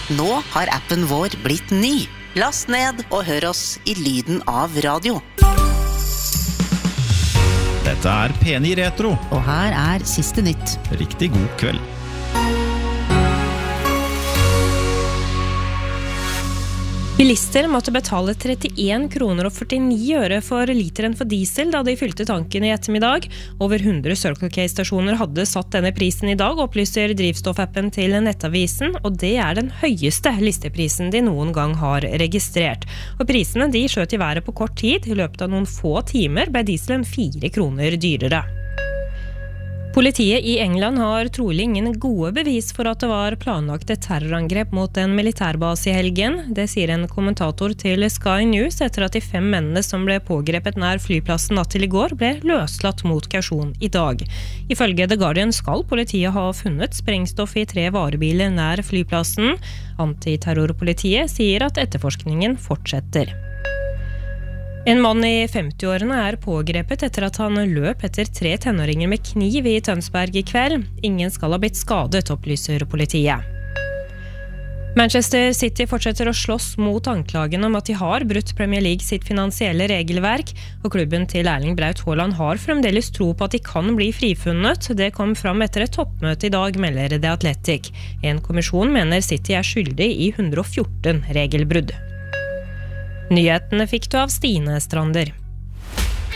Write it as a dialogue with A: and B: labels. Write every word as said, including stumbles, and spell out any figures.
A: Nå har appen vår blitt ny. Last ned og hør oss i lyden av radio.
B: Dette er P ni Retro.
C: Og her er siste nytt.
B: Riktig god kveld.
D: Bilister måtte betale trettien kroner og førtini øre for literen for diesel da de fylte tanken i ettermiddag. Over hundre Circle K-stasjoner hadde satt denne prisen i dag, opplyser drivstoffappen til Nettavisen, og det er den høyeste listeprisen de noen gang har registrert. Og prisene de skjøt i været på kort tid. I løpet av noen få timer ble dieselen fire kroner dyrere. Politiet i England har trolig ingen gode bevis for at det var planlagt et terrorangrep mot en militærbase i helgen. Det sier en kommentator til Sky News etter at de fem mennene som ble pågrepet nær flyplassen natt til i går ble løslatt mot kausjon i dag. Ifølge The Guardian skal politiet ha funnet sprengstoff i tre varebiler nær flyplassen. Antiterrorpolitiet sier at etterforskningen fortsetter. En mann i femti-årene er pågrepet etter at han løp etter tre tenåringer med kniv i Tønsberg i kveld. Ingen skal ha blitt skadet, opplyser politiet. Manchester City fortsetter å slåss mot anklagen om at de har brutt Premier League sitt finansielle regelverk, og klubben til Erling Braut Haaland har fremdeles tro på at de kan bli frifunnet. Det kom fram etter et toppmøte i dag, melder The Athletic. En kommisjon mener City er skyldig i hundre og fjorten regelbrudd. Nyhetene fikk du av Stine Strander.